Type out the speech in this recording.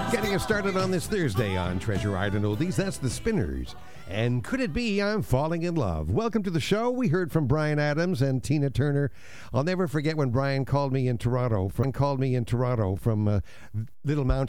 Getting us started on this Thursday on Treasure Island Oldies, that's the Spinners. And Could It Be I'm Falling in Love? Welcome to the show. We heard from Bryan Adams and Tina Turner. I'll never forget when Bryan called me in Toronto from Little Mountain